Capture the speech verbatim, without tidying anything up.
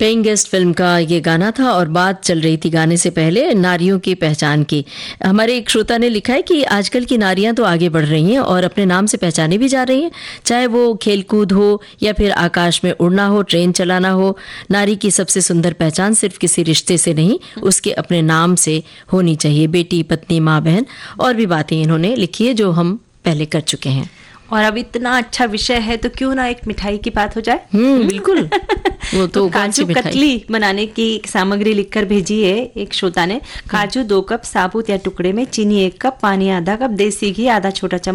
Paying guest film का ये गाना था और बात चल रही थी गाने से पहले नारियों की पहचान की। हमारे एक श्रोता ने लिखा है कि आजकल की नारियां तो आगे बढ़ रही हैं और अपने नाम से पहचानी भी जा रही हैं, चाहे वो खेलकूद हो या फिर आकाश में उड़ना हो, ट्रेन चलाना हो। नारी की सबसे सुंदर पहचान सिर्फ किसी रिश्ते से नहीं, उसके अपने नाम से होनी चाहिए। बेटी, पत्नी, माँ, बहन और भी बातें इन्होंने लिखी है जो हम पहले कर चुके हैं। और अब इतना अच्छा विषय है तो क्यों ना एक मिठाई की बात हो जाए। हम्म बिल्कुल। वो तो, तो काजू कतली बनाने की सामग्री लिखकर भेजी है एक श्रोता ने। काजू दो कप, साबुत या टुकड़े में, चीनी एक कप, पानी आधा कप, देसी घी आधा छोटा चम्मच,